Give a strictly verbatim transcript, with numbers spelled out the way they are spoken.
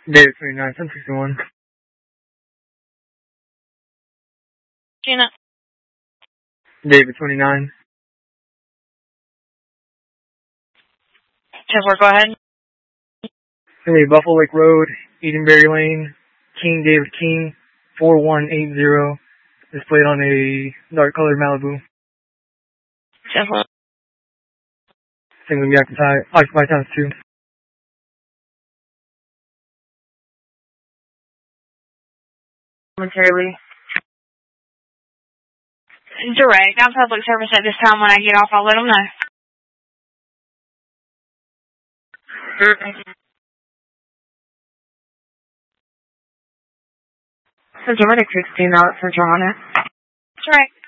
David twenty-nine, ten sixty-one. Gina. David twenty-nine. ten four, go ahead. Hey, Buffalo Lake Road, Edenberry Lane, King David King, four one eight zero. Displayed on a dark colored Malibu. ten four. Thing will be occupied, occupied times two. Momentarily. Direct. I'm public service at this time. When I get off, I'll let them know. So, Dominic sixteen out for Johanna. That's right.